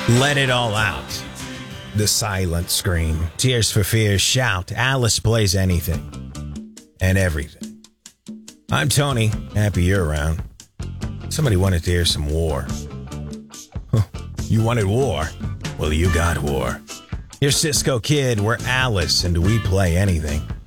Let it all out. The silent scream. Tears for Fears shout. Alice plays anything and everything. I'm Tony. Happy you're around. Somebody wanted to hear some war. Huh. You wanted war? Well, you got war. You're Cisco Kid. We're Alice, and we play anything.